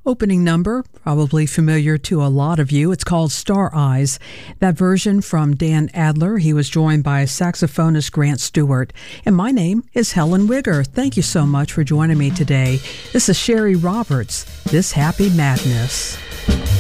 Opening number, probably familiar to a lot of you. It's called Star Eyes. That version from Dan Adler. He was joined by saxophonist Grant Stewart. And my name is Helen Wigger. Thank you so much for joining me today. This is Sherry Roberts, This Happy Madness.